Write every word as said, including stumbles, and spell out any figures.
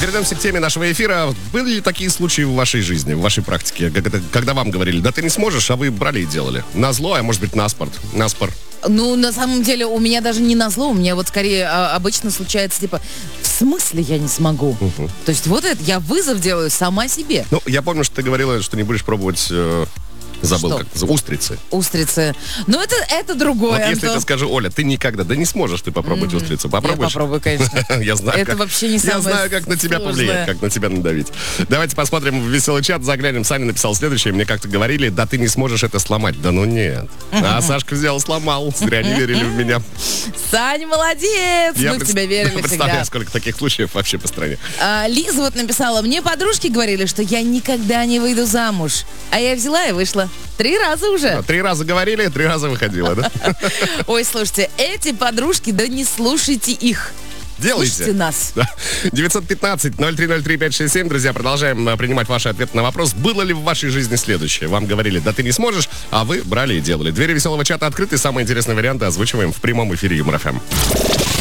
вернемся к теме нашего эфира. Были ли такие случаи в вашей жизни, в вашей практике, как это, когда вам говорили, да ты не сможешь, а вы брали и делали? На зло, а может быть на спорт, на спор? Ну, на самом деле, у меня даже не назло, у меня вот скорее а, обычно случается, типа, в смысле я не смогу? Угу. То есть вот это, я вызов делаю сама себе. Ну, я помню, что ты говорила, что не будешь пробовать... Э... Забыл, Что? как устрицы. Устрицы. Ну, это, это другое, Вот если Антон. я скажу, Оля, ты никогда, да не сможешь ты попробовать mm-hmm. устрицу. Попробуешь? Я попробую, конечно. Я знаю, это как, вообще не самое я знаю, как на тебя сложное. повлиять, как на тебя надавить. Давайте посмотрим в веселый чат, заглянем. Саня написал следующее. Мне как-то говорили, да ты не сможешь это сломать. Да ну нет. А Сашка взял, сломал. Зря не верили в меня. Саня, молодец! Я Мы пред... в тебя верили всегда. Представляю, сколько таких случаев вообще по стране. А, Лиза вот написала, мне подружки говорили, что я никогда не выйду замуж. А я взяла и вышла. Три раза уже. Три раза говорили, три раза выходила, да? Ой, слушайте, эти подружки, да не слушайте их. Делайте. Слушайте нас. Да. девятьсот пятнадцать ноль три ноль три пять шесть семь. Друзья, продолжаем принимать ваши ответы на вопрос. Было ли в вашей жизни следующее? Вам говорили, да ты не сможешь, а вы брали и делали. Двери веселого чата открыты. Самые интересные варианты озвучиваем в прямом эфире Юмор ФМ.